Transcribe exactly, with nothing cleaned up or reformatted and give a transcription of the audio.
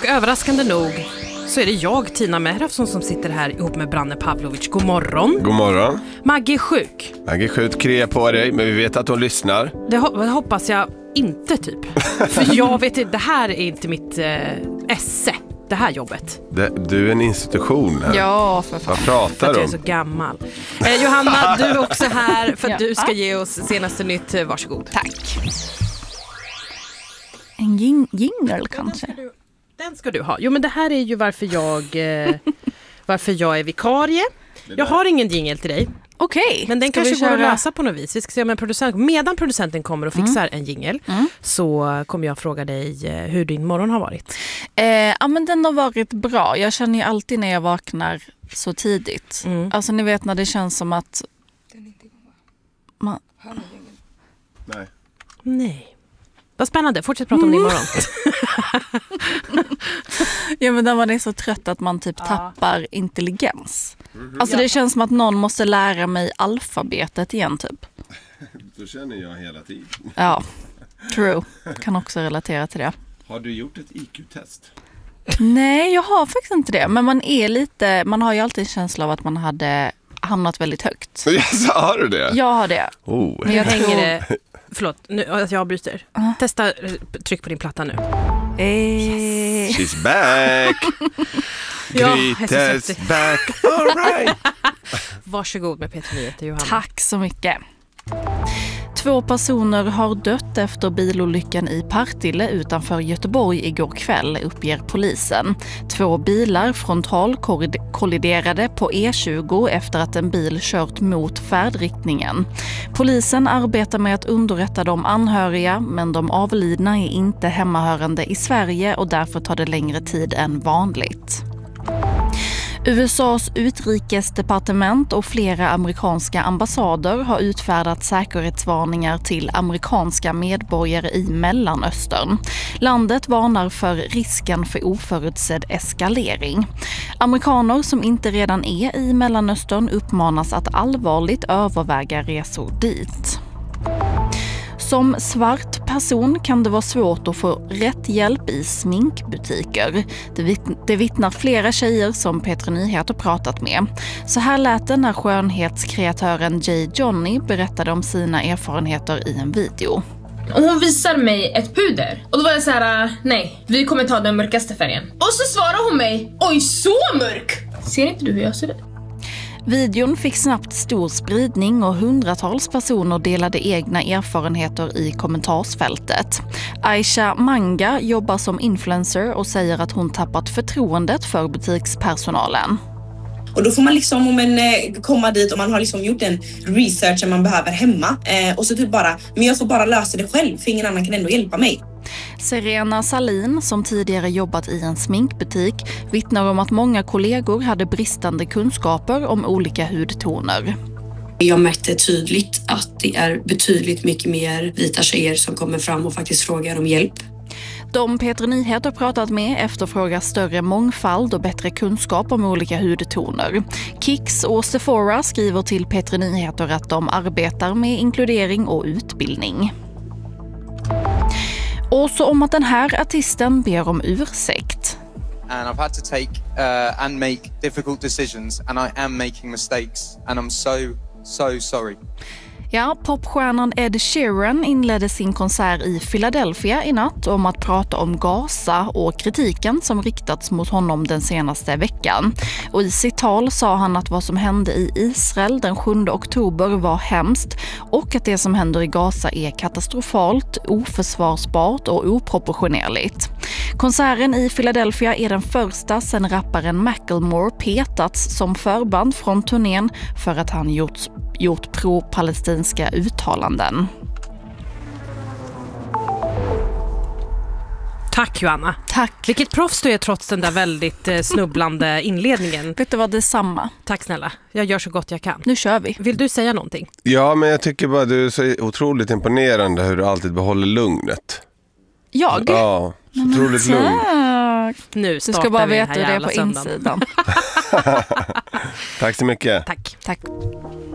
Och överraskande nog så är det jag, Tina Mehrafsson, som sitter här ihop med Branne Pavlovic. God morgon. God morgon. Maggie är sjuk. Maggie är sjuk, kria på dig, men vi vet att hon lyssnar. Det ho- hoppas jag inte, typ. För jag vet inte, det här är inte mitt eh, esse, det här jobbet. Det, du är en institution här. Ja, för fan. Vad pratar för att du jag är om? så gammal. Eh, Johanna, du är också här för att Ja. du ska ge oss senaste nytt. Varsågod. Tack. En jing- jingle kanske. Den ska, du, den ska du ha. Jo, men det här är ju varför jag, eh, varför jag är vikarie. Jag har ingen jingle till dig. Okej. Men den Ska kanske vi går att köra- lösa på något vis. Vi ska se om en producent, medan producenten kommer och fixar en jingle, Mm. så kommer jag fråga dig eh, hur din morgon har varit. Eh, ja, men den har varit bra. Jag känner ju alltid när jag vaknar så tidigt. Mm. Alltså ni vet när det känns som att... Man... Nej. Nej. Vad spännande. Fortsätt prata om din morgon. Ja, men när man är så trött att man typ Ja. tappar intelligens. Mm-hmm. Alltså Ja. det känns som att någon måste lära mig alfabetet igen typ. Så känner jag hela tiden. Ja, true. Kan också relatera till det. Har du gjort ett I Q-test? Nej, jag har faktiskt inte det. Men man är lite, man har ju alltid en känsla av att man hade hamnat väldigt högt. Yes, har du det? Jag har det. Oh. Men jag Hänger tror... det... Förlåt, nu, att jag avbryter. Ja. Testa, eh, tryck på din platta nu. Eh... She's back! Ja, Grytes jag är så back! All right. Varsågod med Peter Nyheter, Johanna. Tack så mycket. Två personer har dött efter bilolyckan i Partille utanför Göteborg igår kväll, uppger polisen. Två bilar frontalkolliderade på E tjugo efter att en bil kört mot färdriktningen. Polisen arbetar med att underrätta de anhöriga, men de avlidna är inte hemmahörande i Sverige och därför tar det längre tid än vanligt. U S A:s utrikesdepartement och flera amerikanska ambassader har utfärdat säkerhetsvarningar till amerikanska medborgare i Mellanöstern. Landet varnar för risken för oförutsedd eskalering. Amerikaner som inte redan är i Mellanöstern uppmanas att allvarligt överväga resor dit. Som svart person kan det vara svårt att få rätt hjälp i sminkbutiker. Det, vitt- det vittnar flera tjejer som Peter Nyheter pratat med. Så här lät det när skönhetskreatören Jay Johnny berättade om sina erfarenheter i en video. Och hon visar mig ett puder. Och då var jag så här: nej, vi kommer ta den mörkaste färgen. Och så svarar hon mig: oj, så mörk! Ser inte du hur jag ser ut? Videon fick snabbt stor spridning och hundratals personer delade egna erfarenheter i kommentarsfältet. Aisha Manga jobbar som influencer och säger att hon tappat förtroendet för butikspersonalen. Och då får man liksom om en, eh, komma dit och man har liksom gjort den researchen man behöver hemma. Eh, och så typ bara, men jag får bara lösa det själv för ingen annan kan ändå hjälpa mig. Serena Salin, som tidigare jobbat i en sminkbutik, vittnar om att många kollegor hade bristande kunskaper om olika hudtoner. Jag märkte tydligt att det är betydligt mycket mer vita tjejer som kommer fram och faktiskt frågar om hjälp. De Peter Nyheter pratat med efterfrågar större mångfald och bättre kunskap om olika hudtoner. Kicks och Sephora skriver till Peter Nyheter att de arbetar med inkludering och utbildning. Och så om att den här artisten ber om ursäkt. And I've had to take uh, and make difficult decisions, and I am making mistakes, and I'm so, so sorry. Ja, popstjärnan Ed Sheeran inledde sin konsert i Philadelphia i natt om att prata om Gaza och kritiken som riktats mot honom den senaste veckan. Och i sitt tal sa han att vad som hände i Israel den sjunde oktober var hemskt och att det som händer i Gaza är katastrofalt, oförsvarsbart och oproportionerligt. Konserten i Philadelphia är den första sedan rapparen Macklemore petats som förband från turnén för att han gjort gjort pro-palestinska uttalanden. Tack, Johanna. Tack. Vilket proffs du är trots den där väldigt eh, snubblande inledningen. Vet du vad, det är samma. Tack snälla. Jag gör så gott jag kan. Nu kör vi. Vill du säga någonting? Ja, men jag tycker bara du är så otroligt imponerande hur du alltid behåller lugnet. Jag? Ja, så otroligt lugn. Tack. Nu Du startar ska bara vi den veta här hur det är jävla på söndagen. insidan. Tack så mycket. Tack. Tack.